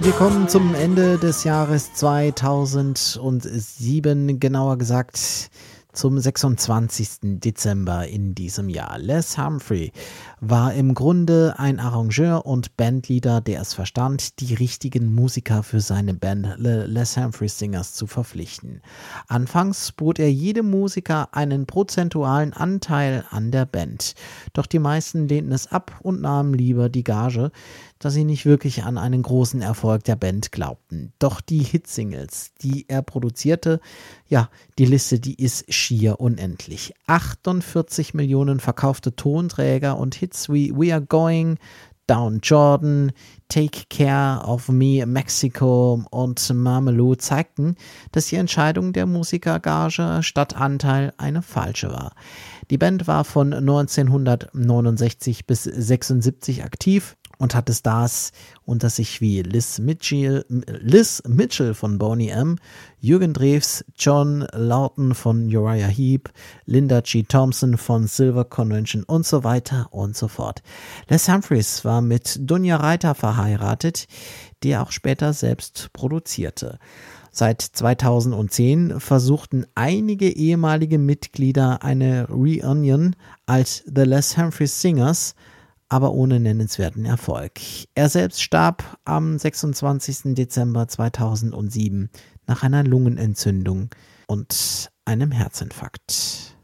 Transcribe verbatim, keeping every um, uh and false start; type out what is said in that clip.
Wir kommen zum Ende des Jahres zweitausendsieben, genauer gesagt zum sechsundzwanzigsten Dezember in diesem Jahr. Les Humphrey war im Grunde ein Arrangeur und Bandleader, der es verstand, die richtigen Musiker für seine Band The Les Humphrey Singers zu verpflichten. Anfangs bot er jedem Musiker einen prozentualen Anteil an der Band. Doch die meisten lehnten es ab und nahmen lieber die Gage, da sie nicht wirklich an einen großen Erfolg der Band glaubten. Doch die Hitsingles, die er produzierte, ja, die Liste, die ist schier unendlich. achtundvierzig Millionen verkaufte Tonträger und Hits wie We Are Going, Down Jordan, Take Care of Me, Mexico und Mamelou zeigten, dass die Entscheidung der Musikergage statt Anteil eine falsche war. Die Band war von neunzehnhundertneunundsechzig bis sechsundsiebzig aktiv und hatte Stars unter sich wie Liz Mitchell, Liz Mitchell von Boney M., Jürgen Drews, John Lawton von Uriah Heep, Linda G. Thompson von Silver Convention und so weiter und so fort. Les Humphreys war mit Dunja Reiter verheiratet, die er auch später selbst produzierte. Seit zweitausendzehn versuchten einige ehemalige Mitglieder eine Reunion als The Les Humphrey Singers, aber ohne nennenswerten Erfolg. Er selbst starb am sechsundzwanzigsten Dezember zweitausendsieben nach einer Lungenentzündung und einem Herzinfarkt.